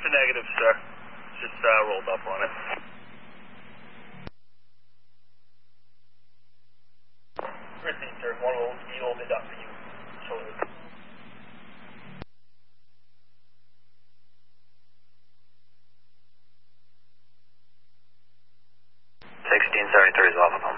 a negative, sir. Just rolled up on it. Proceed, sir. One will be all bid up for you shortly. $1673 is off of them.